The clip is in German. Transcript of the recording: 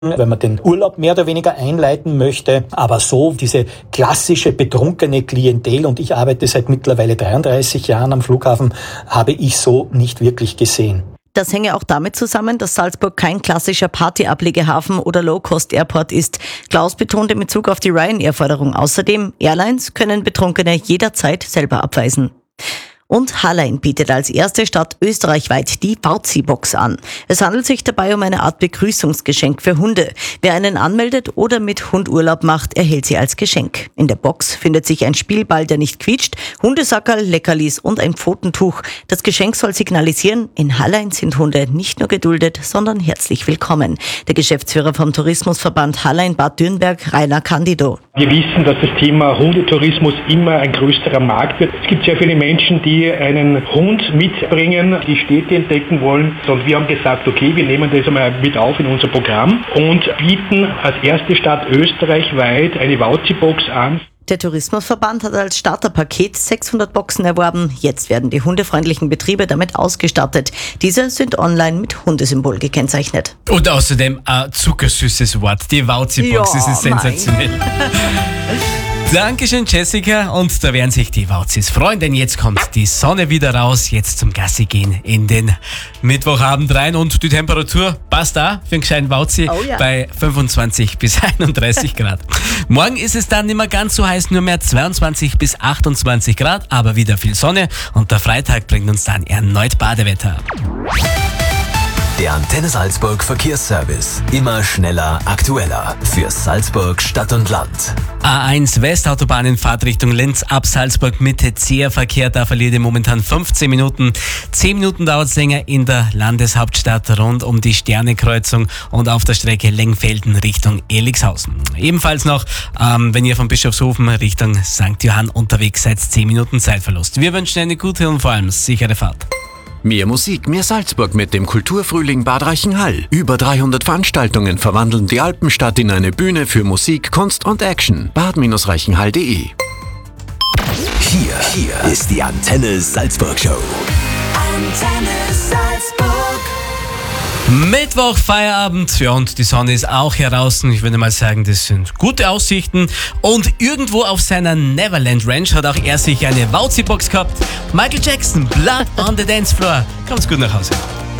wenn man den Urlaub mehr oder weniger einleiten möchte. Aber so diese klassische betrunkene Klientel, und ich arbeite seit mittlerweile 33 Jahren am Flughafen, habe ich so nicht wirklich gesehen. Das hänge auch damit zusammen, dass Salzburg kein klassischer Partyablegehafen oder Low-Cost-Airport ist. Klaus betonte in Bezug auf die Ryanair-Forderung außerdem, Airlines können Betrunkene jederzeit selber abweisen. Und Hallein bietet als erste Stadt österreichweit die Wauzi-Box an. Es handelt sich dabei um eine Art Begrüßungsgeschenk für Hunde. Wer einen anmeldet oder mit Hund Urlaub macht, erhält sie als Geschenk. In der Box findet sich ein Spielball, der nicht quietscht, Hundesackerl, Leckerlis und ein Pfotentuch. Das Geschenk soll signalisieren, in Hallein sind Hunde nicht nur geduldet, sondern herzlich willkommen. Der Geschäftsführer vom Tourismusverband Hallein-Bad Dürnberg, Rainer Candido. Wir wissen, dass das Thema Hundetourismus immer ein größerer Markt wird. Es gibt sehr viele Menschen, die einen Hund mitbringen, die Städte entdecken wollen. Und wir haben gesagt, okay, wir nehmen das einmal mit auf in unser Programm und bieten als erste Stadt österreichweit eine Wauzi-Box an. Der Tourismusverband hat als Starterpaket 600 Boxen erworben. Jetzt werden die hundefreundlichen Betriebe damit ausgestattet. Diese sind online mit Hundesymbol gekennzeichnet. Und außerdem ein zuckersüßes Wort. Die Wauzi-Box, das ist sensationell. Dankeschön, Jessica. Und da werden sich die Wauzis freuen, denn jetzt kommt die Sonne wieder raus. Jetzt zum Gassi gehen in den Mittwochabend rein. Und die Temperatur passt da für einen gescheiten Wauzi bei 25 bis 31 Grad. Morgen ist es dann nicht mehr ganz so heiß, nur mehr 22 bis 28 Grad, aber wieder viel Sonne. Und der Freitag bringt uns dann erneut Badewetter. Der Antenne Salzburg Verkehrsservice. Immer schneller, aktueller. Für Salzburg Stadt und Land. A1 Westautobahn in Fahrtrichtung Linz ab Salzburg Mitte. Zäher Verkehr, da verliert ihr momentan 15 Minuten. 10 Minuten dauert es länger in der Landeshauptstadt rund um die Sternekreuzung und auf der Strecke Lengfelden Richtung Elixhausen. Ebenfalls noch, wenn ihr von Bischofshofen Richtung St. Johann unterwegs seid, 10 Minuten Zeitverlust. Wir wünschen eine gute und vor allem sichere Fahrt. Mehr Musik, mehr Salzburg mit dem Kulturfrühling Bad Reichenhall. Über 300 Veranstaltungen verwandeln die Alpenstadt in eine Bühne für Musik, Kunst und Action. bad-reichenhall.de. Hier ist die Antenne Salzburg Show. Antenne Salzburg. Mittwoch, Feierabend, ja, und die Sonne ist auch hier draußen. Ich würde mal sagen, das sind gute Aussichten. Und irgendwo auf seiner Neverland Ranch hat auch er sich eine Wauzi-Box gehabt. Michael Jackson, Blood on the Dance Floor. Kommt's gut nach Hause.